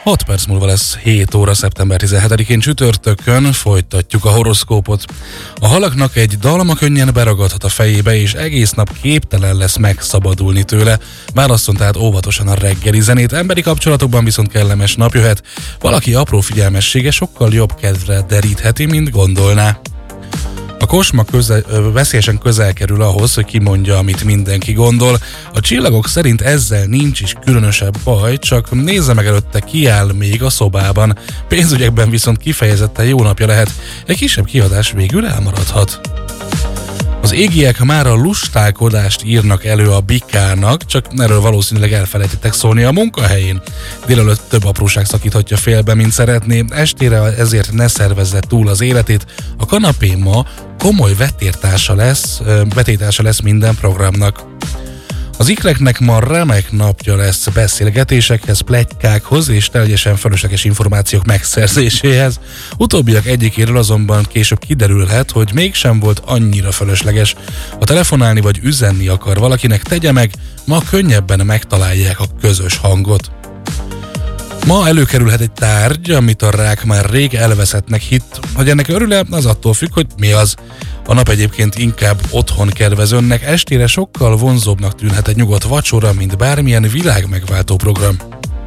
6 perc múlva lesz 7 óra, szeptember 17-én csütörtökön, folytatjuk a horoszkópot. A halaknak egy dalma könnyen beragadhat a fejébe, és egész nap képtelen lesz megszabadulni tőle. Válasszon tehát óvatosan a reggeli zenét, emberi kapcsolatokban viszont kellemes nap jöhet. Valaki apró figyelmessége sokkal jobb kedvre derítheti, mint gondolná. A kosma veszélyesen közel kerül ahhoz, hogy kimondja, amit mindenki gondol. A csillagok szerint ezzel nincs is különösebb baj, csak nézze meg előtte, ki áll még a szobában. Pénzügyekben viszont kifejezetten jó napja lehet, egy kisebb kiadás végül elmaradhat. Az égiek már a lustálkodást írnak elő a bikának, csak erről valószínűleg elfelejtettek szólni a munkahelyén. Délelőtt több apróság szakíthatja félbe, mint szeretné, estére ezért ne szervezze túl az életét. A kanapé ma komoly vetétása lesz minden programnak. Az ikreknek ma remek napja lesz beszélgetésekhez, pletykákhoz és teljesen fölösleges információk megszerzéséhez. Utóbbiak egyikéről azonban később kiderülhet, hogy mégsem volt annyira fölösleges. Ha telefonálni vagy üzenni akar valakinek, tegye meg, ma könnyebben megtalálják a közös hangot. Ma előkerülhet egy tárgy, amit a rák már rég elveszettnek hitt. Hogy ennek örül-e, az attól függ, hogy mi az. A nap egyébként inkább otthon kedvez önnek, estére sokkal vonzóbbnak tűnhet egy nyugodt vacsora, mint bármilyen világmegváltó program.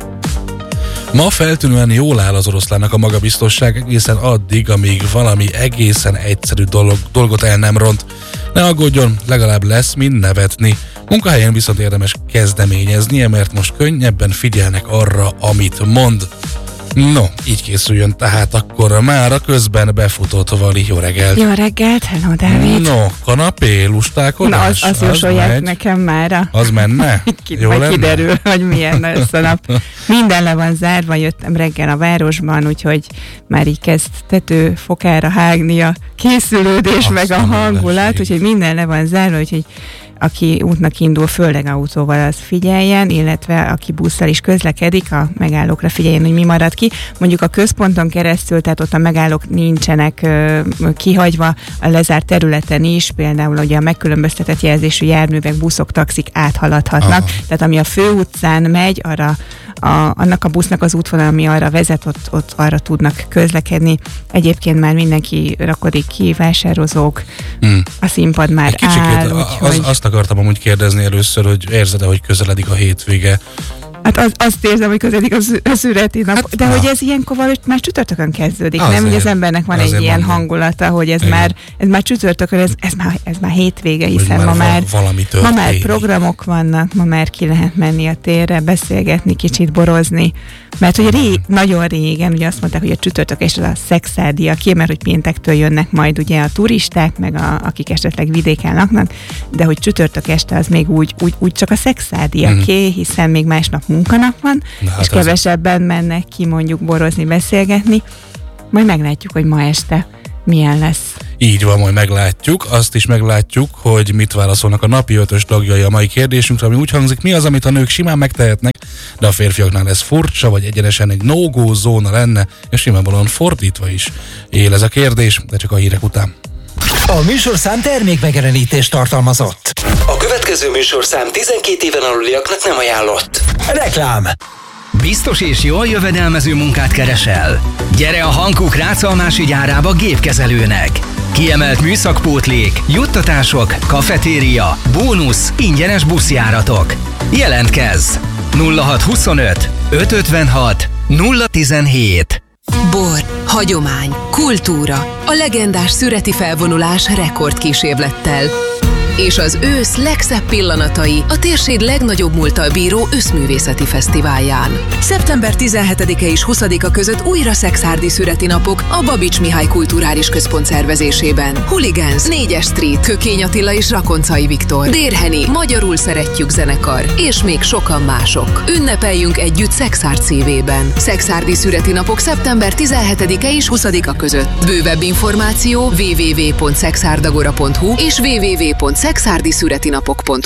Ma feltűnően jól áll az oroszlánnak a magabiztosság egészen addig, amíg valami egészen egyszerű dolgot el nem ront. Ne aggódjon, legalább lesz mind nevetni. Munkahelyen viszont érdemes kezdeményeznie, mert most könnyebben figyelnek arra, amit mond. No, így készüljön tehát akkor már a közben befutott Vali. Jó reggelt! Jó reggelt, hello Dávid! No, kanapé, lustálkodás? Na, az jósolják nekem mára. Az menne? Jó lenne? Kiderül, hogy milyen lesz a nap. Minden le van zárva, jöttem reggel a városban, úgyhogy már így kezd tetőfokára hágni a készülődés, meg a hangulat, úgyhogy minden le van zárva, úgyhogy aki útnak indul, főleg autóval, az figyeljen, illetve aki busszal is közlekedik, a megállókra figyeljen, hogy mi marad ki. Mondjuk a központon keresztül, tehát ott a megállók nincsenek kihagyva, a lezárt területen is, például ugye a megkülönböztetett jelzésű járművek, buszok, taxik áthaladhatnak. Aha. Tehát ami a főutcán megy, arra annak a busznak az útvonal, ami arra vezet, ott arra tudnak közlekedni. Egyébként már mindenki rakodik ki, vásározók, a színpad már áll. Úgyhogy... Azt akartam amúgy kérdezni először, hogy érzed-e, hogy közeledik a hétvége? Hát azt érzem, hogy közeledik a születi nap, hát, de hogy ez ilyenkor valahogy már csütörtökön kezdődik, azért, nem? Hogy az embernek van egy ilyen hangulata, hogy ez már csütörtökön, ez már hétvége, hiszen ma már programok vannak, ma már ki lehet menni a térre, beszélgetni, kicsit borozni. Mert hogy nagyon régen ugye azt mondták, hogy a csütörtök és a szexárdiaké, mert hogy péntektől jönnek majd ugye a turisták, meg akik esetleg vidéken laknak, de hogy csütörtök este az még úgy csak a szexárdiaké, hiszen még másnap munkanap van, és kevesebben mennek ki mondjuk borozni, beszélgetni. Majd meglátjuk, hogy ma este milyen lesz. Így van, majd meglátjuk. Azt is meglátjuk, hogy mit válaszolnak a napi 5-ös tagjai a mai kérdésünkre, ami úgy hangzik, mi az, amit a nők simán megtehetnek, de a férfiaknál ez furcsa, vagy egyenesen egy no-go zóna lenne, és nyilvánvalóan fordítva is él ez a kérdés, de csak a hírek után. A műsorszám termékmegjelenítést tartalmazott. A következő műsorszám 12 éven aluliaknak nem ajánlott. Reklám. Biztos és jól jövedelmező munkát keresel? Gyere a Hankook Rácalmási gyárába gépkezelőnek! Kiemelt műszakpótlék, juttatások, kafetéria, bónusz, ingyenes buszjáratok. Jelentkezz! 0625 556 017. Bor, hagyomány, kultúra, a legendás szüreti felvonulás rekordkísérlettel. És az ősz legszebb pillanatai a térség legnagyobb múlttal bíró őszművészeti fesztiválján. Szeptember 17-e és 20-a között újra Szekszárdi szüreti napok a Babics Mihály Kulturális Központ szervezésében. Hooligans, 4-es Street, Kökény Attila és Rakoncai Viktor, Dérheni, Magyarul szeretjük zenekar, és még sokan mások. Ünnepeljünk együtt Szekszárd szívében. Szekszárdi szüreti napok szeptember 17-e és 20-a között. Bővebb információ www.szexárdagora.hu és www.szexárdiszüretinapok.hu.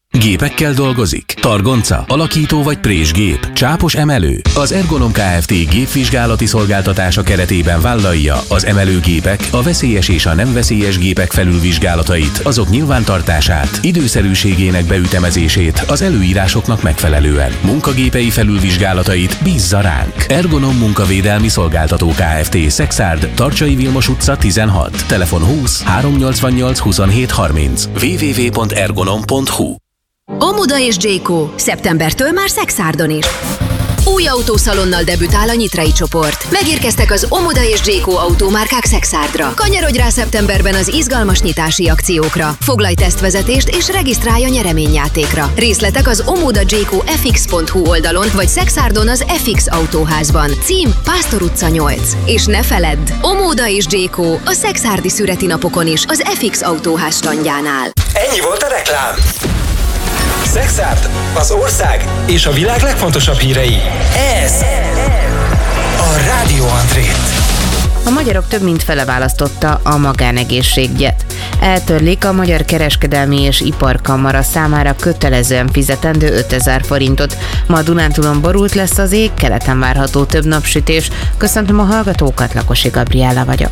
Gépekkel dolgozik? Targonca, alakító vagy présgép, csápos emelő? Az Ergonom Kft. Gépvizsgálati szolgáltatása keretében vállalja az emelőgépek, a veszélyes és a nem veszélyes gépek felülvizsgálatait, azok nyilvántartását, időszerűségének beütemezését az előírásoknak megfelelően. Munkagépei felülvizsgálatait bízza ránk. Ergonom Munkavédelmi Szolgáltató Kft. Szexárd, Tarcsai Vilmos utca 16. Telefon 20 388 27 30. www.ergonom.hu. Omoda és J.Co. szeptembertől már Szexárdon is. Új autószalonnal debütál a Nyitrai csoport. Megérkeztek az Omoda és J.Co. autómárkák Szexárdra. Kanyarodj rá szeptemberben az izgalmas nyitási akciókra. Foglalj tesztvezetést és regisztrálj a nyereményjátékra. Részletek az omodajco.fx.hu oldalon vagy Szexárdon az FX autóházban. Cím Pásztor utca 8. És ne feledd, Omoda és J.Co. a szexárdi szüreti napokon is az FX autóház standjánál. Ennyi volt a reklám. Szexárd, az ország és a világ legfontosabb hírei. Ez a Rádió Antrét. A magyarok több mint fele választotta a magánegészségügyet. Eltörlik a Magyar Kereskedelmi és Iparkamara számára kötelezően fizetendő 5000 forintot. Ma Dunántúlon borult lesz az ég, keleten várható több napsütés. Köszöntöm a hallgatókat, Lakosi Gabriella vagyok.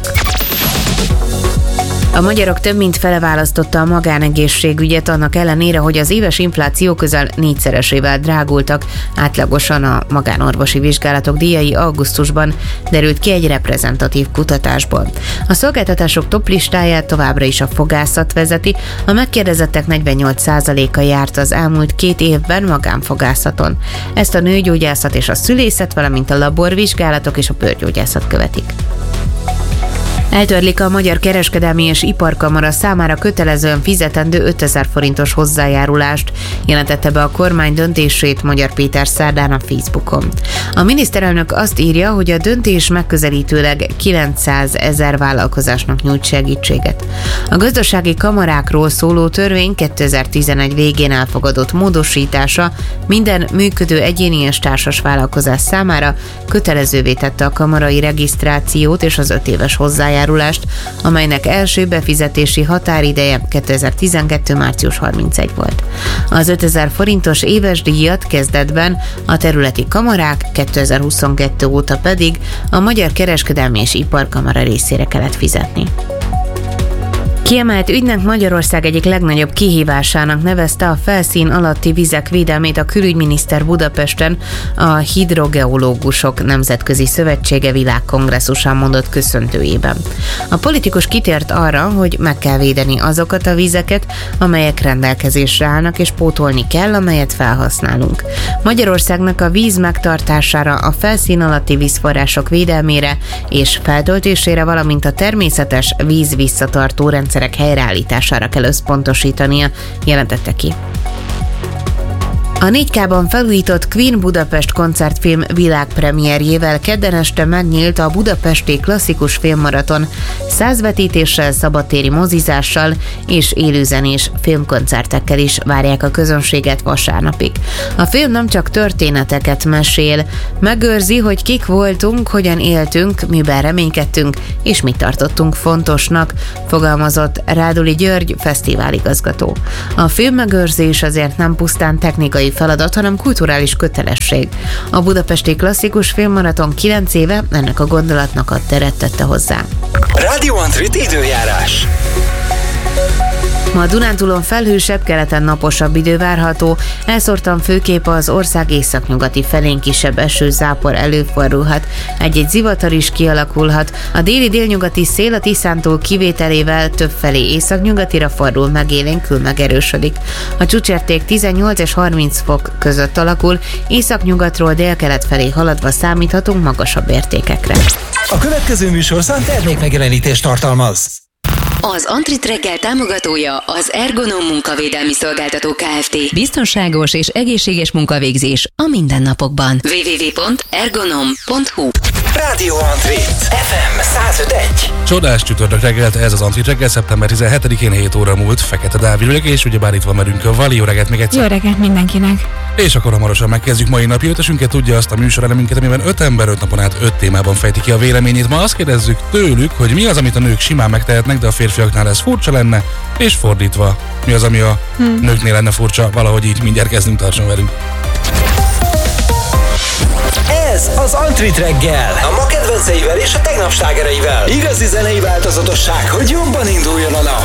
A magyarok több mint fele választotta a magánegészségügyet, annak ellenére, hogy az éves infláció közel 4-szeresével drágultak. Átlagosan a magánorvosi vizsgálatok díjai augusztusban, derült ki egy reprezentatív kutatásból. A szolgáltatások toplistáját továbbra is a fogászat vezeti, a megkérdezettek 48%-a járt az elmúlt 2 évben magánfogászaton. Ezt a nőgyógyászat és a szülészet, valamint a laborvizsgálatok és a bőrgyógyászat követik. Eltörlik a Magyar Kereskedelmi és Iparkamara számára kötelezően fizetendő 5000 forintos hozzájárulást, jelentette be a kormány döntését Magyar Péter szerdán a Facebookon. A miniszterelnök azt írja, hogy a döntés megközelítőleg 900 000 vállalkozásnak nyújt segítséget. A gazdasági kamarákról szóló törvény 2011 végén elfogadott módosítása minden működő egyéni és társas vállalkozás számára kötelezővé tette a kamarai regisztrációt és az 5 éves hozzájárulást, amelynek első befizetési határideje 2012. március 31 volt. Az 5000 forintos éves díjat kezdetben a területi kamarák, 2022 óta pedig a Magyar Kereskedelmi és Iparkamara részére kellett fizetni. Kiemelt ügynek Magyarország egyik legnagyobb kihívásának nevezte a felszín alatti vizek védelmét a külügyminiszter Budapesten a Hidrogeológusok Nemzetközi Szövetsége világkongresszusán mondott köszöntőjében. A politikus kitért arra, hogy meg kell védeni azokat a vizeket, amelyek rendelkezésre állnak, és pótolni kell, amelyet felhasználunk. Magyarországnak a víz megtartására, a felszín alatti vízforrások védelmére és feltöltésére, valamint a természetes víz visszatartó rendszerek helyreállítására kell összpontosítania, jelentette ki. A 4K-ban felújított Queen Budapest koncertfilm világpremierjével kedden este megnyílt a budapesti klasszikus filmmaraton 100 vetítéssel, szabadtéri mozizással és élőzenés filmkoncertekkel is várják a közönséget vasárnapig. A film nem csak történeteket mesél, megőrzi, hogy kik voltunk, hogyan éltünk, miben reménykedtünk és mit tartottunk fontosnak, fogalmazott Ráduli György fesztiváligazgató. A filmmegőrzés azért nem pusztán technikai feladat, hanem kulturális kötelesség. A budapesti klasszikus filmmaraton 9 éve ennek a gondolatnak a teret tette hozzá. Rádió Antrét időjárás. Ma Dunántúlon felhősebb, keleten naposabb idő várható, elszórtan főképp az ország északnyugati felén kisebb esőzápor előfordulhat, egy-egy zivatar is kialakulhat, a déli-délnyugati szél a Tiszántól kivételével többfelé északnyugatira fordul, megélénkül, megerősödik. A csúcsérték 18 és 30 fok között alakul, északnyugatról délkelet felé haladva számíthatunk magasabb értékekre. A következő műsorszám termékmegjelenítést tartalmaz. Az Antrit reggel támogatója az Ergonom Munkavédelmi Szolgáltató Kft. Biztonságos és egészséges munkavégzés a mindennapokban. www.ergonom.hu. Rádió Antrét FM 105.1. Csodás csütörtök reggelt, ez az Antrit reggel, szeptember 17-én 7 óra múlt. Fekete Dávid vagyok, és ugyebár itt van velünk a Vali. Jó reggelt még egyszer. Jó reggelt mindenkinek. És akkor hamarosan megkezdjük mai napi ötösünket, tudja azt a műsorelemünket, amiben 5 ember 5 napon át 5 témában fejti ki a véleményét. Ma azt kérdezzük tőlük, hogy mi az, amit a nők simán megtehetnek, de a férfiaknál ez furcsa lenne, és fordítva, mi az, ami a nőknél lenne furcsa, valahogy így mindjárt kezdünk, tartson velünk. Ez az Antrit reggel, a ma kedvenceivel és a tegnap slágereivel. Igazi zenei változatosság, hogy jobban induljon a nap.